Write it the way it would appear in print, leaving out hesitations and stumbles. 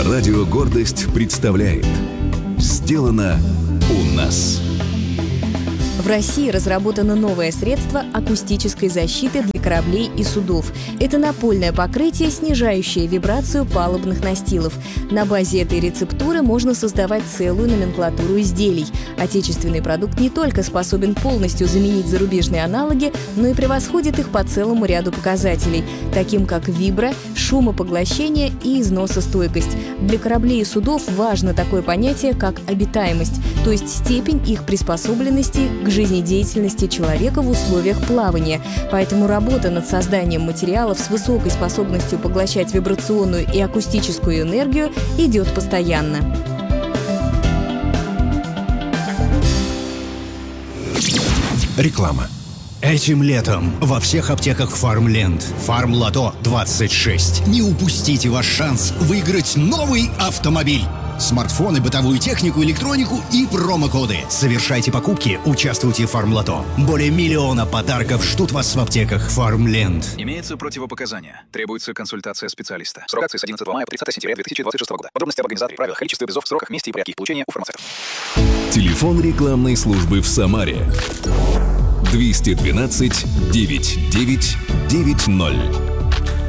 Радио «Гордость» представляет «Сделано у нас». В России разработано новое средство акустической защиты для кораблей и судов. Это напольное покрытие, снижающее вибрацию палубных настилов. На базе этой рецептуры можно создавать целую номенклатуру изделий. Отечественный продукт не только способен полностью заменить зарубежные аналоги, но и превосходит их по целому ряду показателей, таким как вибро, шумопоглощение и износостойкость. Для кораблей и судов важно такое понятие, как обитаемость, то есть степень их приспособленности к жизнедеятельности человека в условиях плавания. Поэтому работа над созданием материалов с высокой способностью поглощать вибрационную и акустическую энергию идет постоянно. Реклама. Этим летом во всех аптеках Фармленд Фармлото 26. Не упустите ваш шанс выиграть новый автомобиль. Смартфоны, бытовую технику, электронику и промокоды. Совершайте покупки, участвуйте в Фармлото. Более 1 миллиона подарков ждут вас в аптеках Фармленд. Имеются противопоказания. Требуется консультация специалиста. Срок акции с 11 мая по 30 сентября 2026 года. Подробности об организаторе, правилах, количестве призов, сроках, месте и порядке их получения у фармацевтов. Телефон рекламной службы в Самаре 212 99 90.